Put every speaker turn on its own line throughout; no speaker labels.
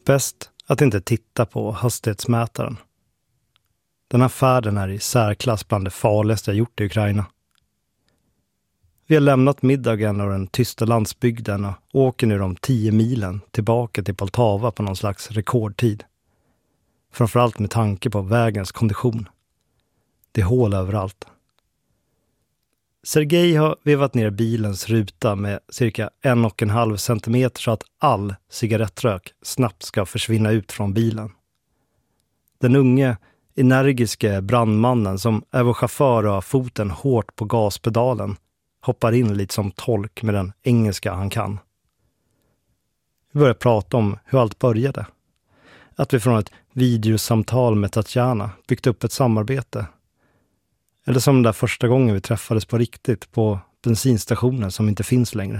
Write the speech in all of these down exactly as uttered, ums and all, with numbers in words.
Bäst att inte titta på hastighetsmätaren. Den här färden är i särklass bland det farligaste jag gjort i Ukraina. Vi har lämnat middagen och den tysta landsbygden och åker nu de tio milen tillbaka till Poltava på någon slags rekordtid. Framförallt med tanke på vägens kondition. Det är hål överallt. Sergej har vevat ner bilens ruta med cirka en och en halv centimeter så att all cigarettrök snabbt ska försvinna ut från bilen. Den unge, energiska brandmannen som är vår chaufför och har foten hårt på gaspedalen hoppar in lite som tolk med den engelska han kan. Vi börjar prata om hur allt började. Att vi från ett videosamtal med Tatjana byggt upp ett samarbete. Eller som den där första gången vi träffades på riktigt på bensinstationen som inte finns längre.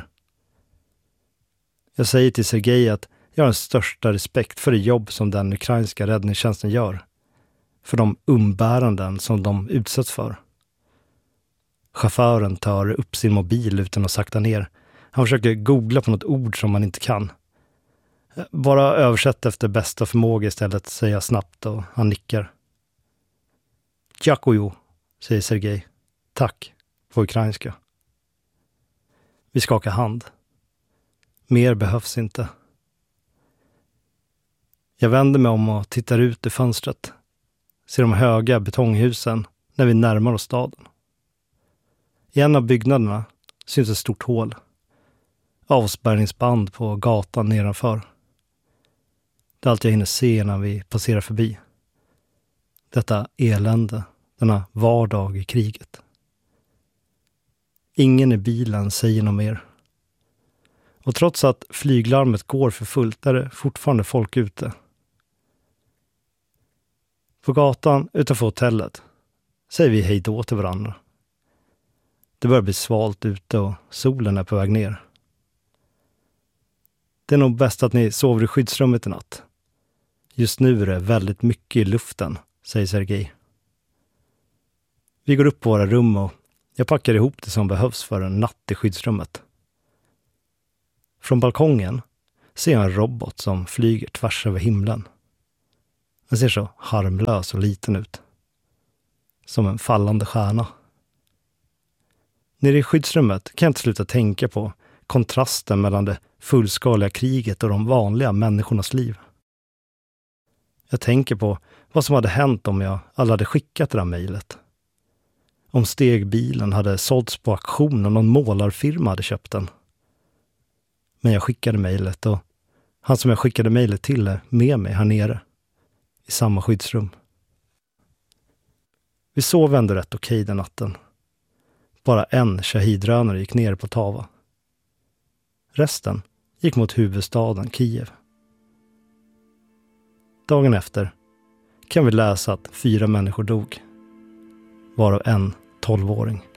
Jag säger till Sergej att jag har den största respekt för det jobb som den ukrainska räddningstjänsten gör. För de umbäranden som de utsätts för. Chauffören tar upp sin mobil utan att sakta ner. Han försöker googla på något ord som man inte kan. Bara översätt efter bästa förmåga istället, säger jag snabbt och han nickar. Djakojo, säger Sergej. Tack, på ukrainska. Vi skakar hand. Mer behövs inte. Jag vänder mig om och tittar ut ur fönstret. Ser de höga betonghusen när vi närmar oss staden. I en av byggnaderna syns ett stort hål. Avspärrningsband på gatan nedanför. Det är allt jag hinner se när vi passerar förbi. Detta elände, denna vardag i kriget. Ingen i bilen säger något mer. Och trots att flyglarmet går för fullt är det fortfarande folk ute. På gatan utanför hotellet säger vi hej då till varandra. Det börjar bli svalt ute och solen är på väg ner. Det är nog bäst att ni sover i skyddsrummet i natt. Just nu är det väldigt mycket i luften, säger Sergej. Vi går upp på våra rum och jag packar ihop det som behövs för en natt i skyddsrummet. Från balkongen ser jag en robot som flyger tvärs över himlen. Den ser så harmlös och liten ut. Som en fallande stjärna. Nere i skyddsrummet kan jag inte sluta tänka på kontrasten mellan det fullskaliga kriget och de vanliga människornas liv. Jag tänker på vad som hade hänt om jag alla hade skickat det där mejlet. Om stegbilen hade sålts på auktion och någon målarfirma hade köpt den. Men jag skickade mejlet och han som jag skickade mejlet till är med mig här nere. I samma skyddsrum. Vi sov ändå rätt okej den natten. Bara en shahidrönare gick ner på Tava. Resten gick mot huvudstaden Kiev. Dagen efter kan vi läsa att fyra människor dog. Varav en tolvåring.